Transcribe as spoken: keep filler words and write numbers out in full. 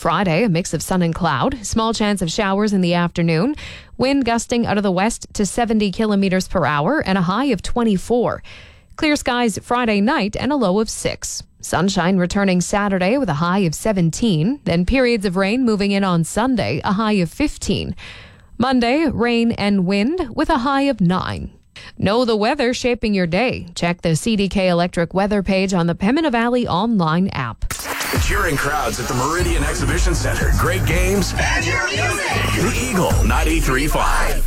Friday, a mix of sun and cloud. Small chance of showers in the afternoon. Wind gusting out of the west to seventy kilometers per hour and a high of twenty-four. Clear skies Friday night and a low of six. Sunshine returning Saturday with a high of seventeen. Then periods of rain moving in on Sunday, a high of fifteen. Monday, rain and wind with a high of nine. Know the weather shaping your day. Check the C D K Electric weather page on the Pembina Valley online app. Cheering crowds at the Meridian Exhibition Center. Great games. And your music. The Eagle ninety-three point five.